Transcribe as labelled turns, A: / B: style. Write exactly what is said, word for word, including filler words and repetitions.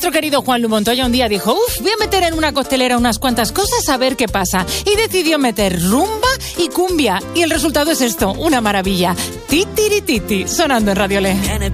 A: Nuestro querido Juanlu Montoya un día dijo, uff, voy a meter en una costelera unas cuantas cosas a ver qué pasa. Y decidió meter rumba y cumbia. Y el resultado es esto, una maravilla. Titirititi, sonando en Radio Le.